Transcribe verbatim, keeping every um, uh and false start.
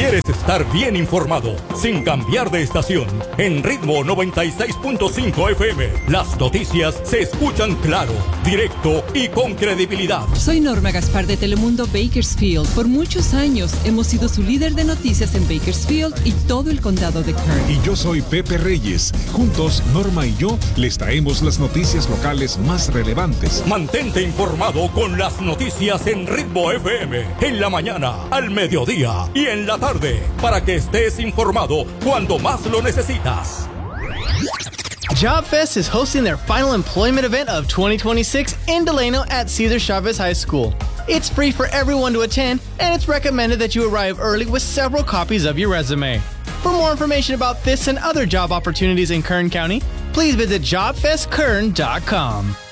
¿Quieres estar bien informado sin cambiar de estación? En Ritmo noventa y seis punto cinco F M, las noticias se escuchan claro, directo y con credibilidad. Soy Norma Gaspar de Telemundo Bakersfield. Por muchos años hemos sido su líder de noticias en Bakersfield y todo el condado de Kern. Y yo soy Pepe Reyes. Juntos, Norma y yo les traemos las noticias locales más relevantes. Mantente informado con las noticias en Ritmo F M, en la mañana, al mediodía y en la tarde, para que estés informado cuando más lo necesitas. JobFest is hosting their final employment event of twenty twenty-six in Delano at Cesar Chavez High School. It's free for everyone to attend, and it's recommended that you arrive early with several copies of your resume. For more information about this and other job opportunities in Kern County, please visit job fest kern dot com.